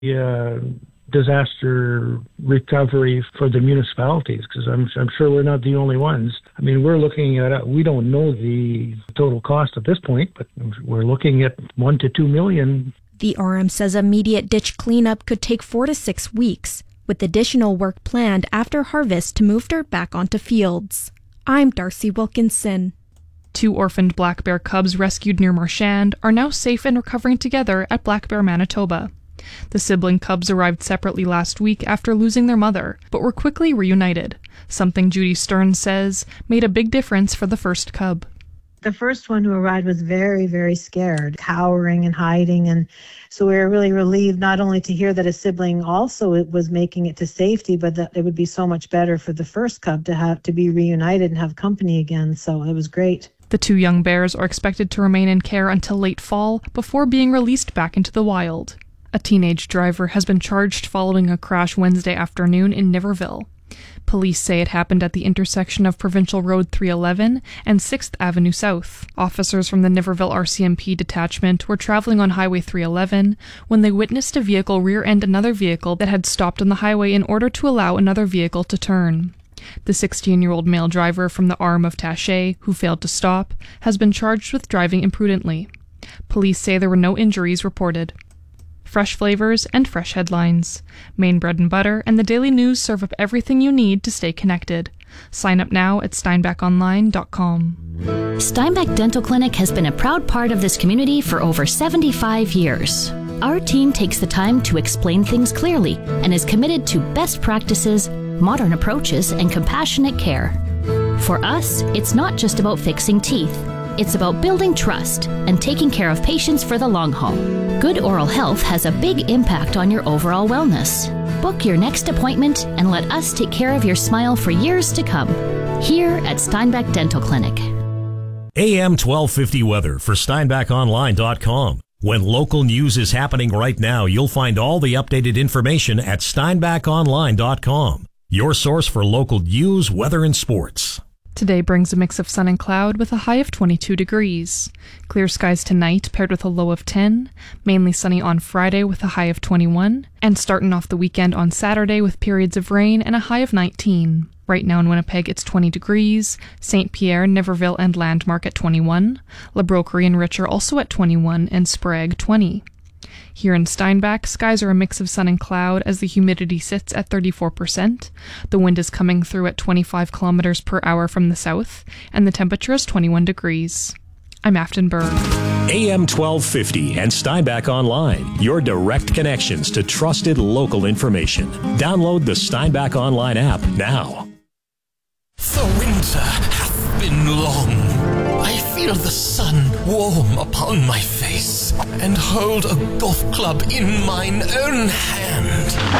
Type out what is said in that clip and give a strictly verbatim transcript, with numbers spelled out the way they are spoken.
uh, disaster recovery for the municipalities, because I'm, I'm sure we're not the only ones. I mean, we're looking at, we don't know the total cost at this point, but we're looking at one to two million. The R M says immediate ditch cleanup could take four to six weeks, with additional work planned after harvest to move dirt back onto fields. I'm Darcy Wilkinson. Two orphaned black bear cubs rescued near Marchand are now safe and recovering together at Black Bear, Manitoba. The sibling cubs arrived separately last week after losing their mother, but were quickly reunited, something Judy Stearns says made a big difference for the first cub. The first one who arrived was very, very scared, cowering and hiding, and so we were really relieved not only to hear that a sibling also was making it to safety, but that it would be so much better for the first cub to have to be reunited and have company again, so it was great. The two young bears are expected to remain in care until late fall before being released back into the wild. A teenage driver has been charged following a crash Wednesday afternoon in Niverville. Police say it happened at the intersection of Provincial Road three eleven and sixth Avenue South. Officers from the Niverville R C M P detachment were traveling on Highway three eleven when they witnessed a vehicle rear-end another vehicle that had stopped on the highway in order to allow another vehicle to turn. The sixteen-year-old male driver from the arm of Taché, who failed to stop, has been charged with driving imprudently. Police say there were no injuries reported. Fresh flavors and fresh headlines. Maine Bread and Butter and the Daily News serve up everything you need to stay connected. Sign up now at steinbach online dot com. Steinbach Dental Clinic has been a proud part of this community for over seventy-five years. Our team takes the time to explain things clearly and is committed to best practices, modern approaches, and compassionate care. For us, it's not just about fixing teeth. It's about building trust and taking care of patients for the long haul. Good oral health has a big impact on your overall wellness. Book your next appointment and let us take care of your smile for years to come. Here at Steinbach Dental Clinic. A M twelve fifty weather for steinbach online dot com. When local news is happening right now, you'll find all the updated information at steinbach online dot com. Your source for local news, weather, and sports. Today brings a mix of sun and cloud with a high of twenty-two degrees. Clear skies tonight paired with a low of ten. Mainly sunny on Friday with a high of twenty-one. And starting off the weekend on Saturday with periods of rain and a high of nineteen. Right now in Winnipeg it's twenty degrees. Saint Pierre, Niverville, and Landmark at twenty-one. La Broquerie and Rich are also at twenty-one, and Sprague twenty. Here in Steinbach, skies are a mix of sun and cloud as the humidity sits at thirty-four percent. The wind is coming through at twenty-five kilometers per hour from the south, and the temperature is twenty-one degrees. I'm Afton Berg. A M twelve fifty and Steinbach Online, your direct connections to trusted local information. Download the Steinbach Online app now. The winter hath been long. I feel the sun warm upon my face, and hold a golf club in mine own hand.